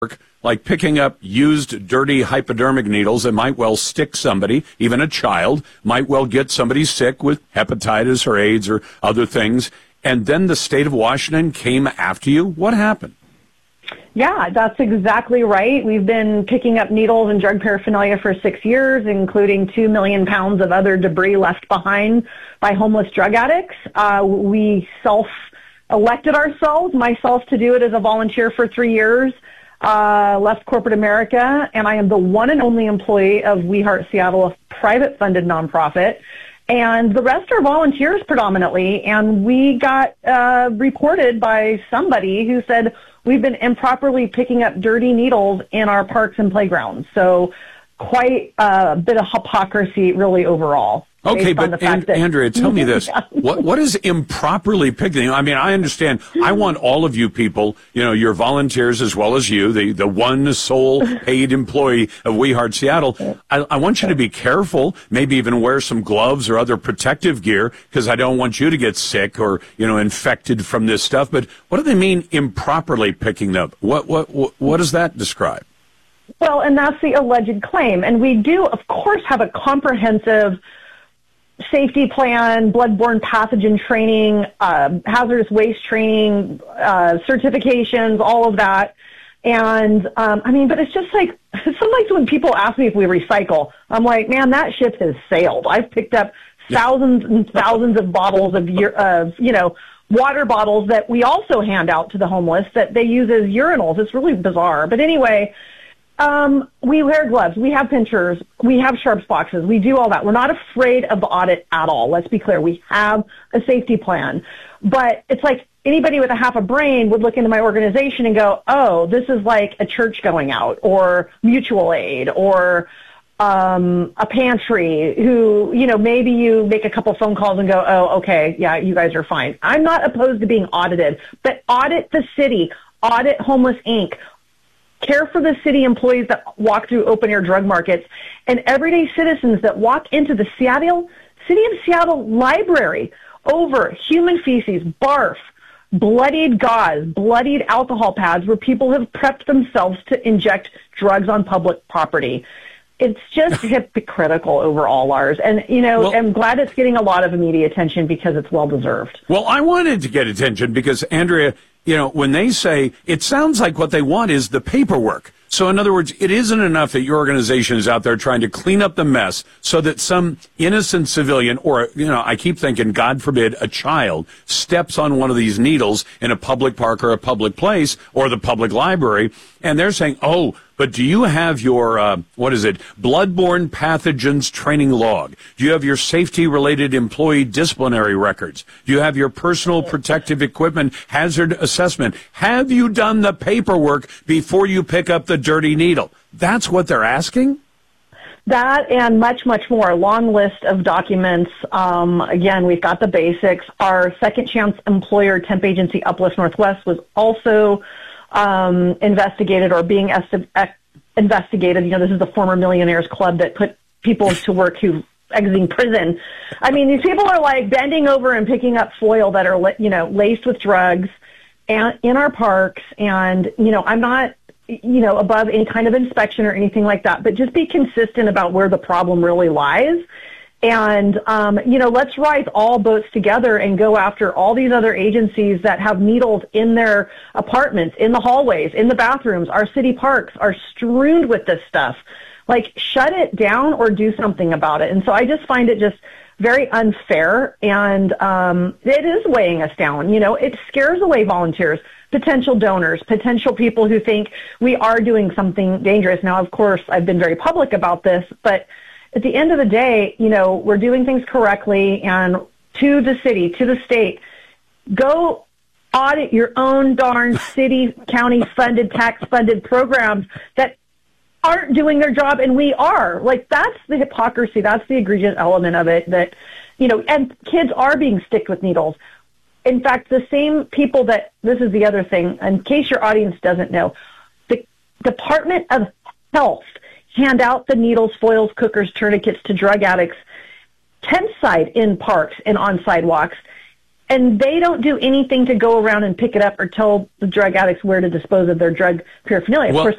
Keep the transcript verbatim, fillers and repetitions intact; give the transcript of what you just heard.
like picking up used, dirty hypodermic needles that might well stick somebody, even a child, might well get somebody sick with hepatitis or AIDS or other things, and then the state of Washington came after you? What happened? Yeah, that's exactly right. We've been picking up needles and drug paraphernalia for six years, including two million pounds of other debris left behind by homeless drug addicts. Uh, we self-elected ourselves, myself to do it as a volunteer for three years. Uh, left corporate America, and I am the one and only employee of We Heart Seattle, a private-funded nonprofit, and the rest are volunteers predominantly, and we got uh, reported by somebody who said we've been improperly picking up dirty needles in our parks and playgrounds, so quite a bit of hypocrisy really overall. Okay, but and, that, Andrea, tell me this. Yeah. What What is improperly picking? I mean, I understand. I want all of you people, you know, your volunteers as well as you, the, the one sole paid employee of We Heart Seattle. I, I want you to be careful, maybe even wear some gloves or other protective gear, because I don't want you to get sick or, you know, infected from this stuff. But what do they mean improperly picking up? What What What, what does that describe? Well, and that's the alleged claim. And we do, of course, have a comprehensive safety plan, bloodborne pathogen training, uh, hazardous waste training, uh, certifications, all of that. And, um, I mean, but it's just like, sometimes when people ask me if we recycle, I'm like, man, that ship has sailed. I've picked up thousands and thousands of bottles of, of, you know, water bottles that we also hand out to the homeless that they use as urinals. It's really bizarre. But anyway, Um, we wear gloves, we have pinchers, we have sharps boxes, we do all that. We're not afraid of the audit at all. Let's be clear. We have a safety plan. But it's like anybody with a half a brain would look into my organization and go, oh, this is like a church going out or mutual aid or um, a pantry who, you know, maybe you make a couple phone calls and go, oh, okay, yeah, you guys are fine. I'm not opposed to being audited, but audit the city, audit Homeless Incorporated, care for the city employees that walk through open-air drug markets, and everyday citizens that walk into the Seattle, City of Seattle Library over human feces, barf, bloodied gauze, bloodied alcohol pads where people have prepped themselves to inject drugs on public property. It's just hypocritical overall, Lars. And, you know, well, I'm glad it's getting a lot of media attention because it's well-deserved. Well, I wanted to get attention because, Andrea, you know, when they say, it sounds like what they want is the paperwork. So in other words, it isn't enough that your organization is out there trying to clean up the mess so that some innocent civilian or, you know, I keep thinking, God forbid, a child steps on one of these needles in a public park or a public place or the public library. And they're saying, oh, but do you have your, uh, what is it, bloodborne pathogens training log? Do you have your safety-related employee disciplinary records? Do you have your personal protective equipment hazard assessment? Have you done the paperwork before you pick up the dirty needle? That's what they're asking? That and much, much more. A long list of documents. Um, again, we've got the basics. Our second chance employer temp agency, Uplift Northwest, was also um, investigated or being esti- investigated. You know, this is the former Millionaires Club that put people to work who exiting prison. I mean, these people are like bending over and picking up foil that are, you know, laced with drugs and in our parks. And, you know, I'm not, you know, above any kind of inspection or anything like that, but just be consistent about where the problem really lies. And, um, you know, let's rise all boats together and go after all these other agencies that have needles in their apartments, in the hallways, in the bathrooms. Our city parks are strewn with this stuff. Like, shut it down or do something about it. And so I just find it just very unfair, and um, it is weighing us down. You know, it scares away volunteers, potential donors, potential people who think we are doing something dangerous. Now, of course, I've been very public about this, but at the end of the day, you know, we're doing things correctly, and to the city, to the state, go audit your own darn city, county-funded, tax-funded programs that aren't doing their job, and we are. Like, that's the hypocrisy. That's the egregious element of it that, you know, and kids are being sticked with needles. In fact, the same people that, this is the other thing, in case your audience doesn't know, the Department of Health hand out the needles, foils, cookers, tourniquets to drug addicts tent side in parks and on sidewalks, and they don't do anything to go around and pick it up or tell the drug addicts where to dispose of their drug paraphernalia. Well, of course,